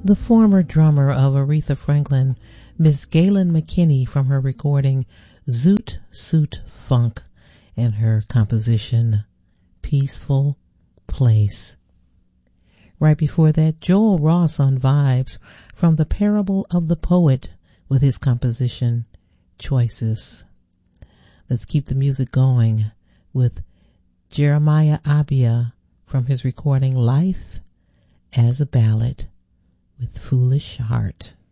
The former drummer of Aretha Franklin, Miss Galen McKinney, from her recording Zoot Suit Funk, and her composition Peaceful Place. Right before that, Joel Ross on Vibes from The Parable of the Poet with his composition Choices. Let's keep the music going with Jeremiah Abia from his recording Life as a Ballad with Foolish Heart.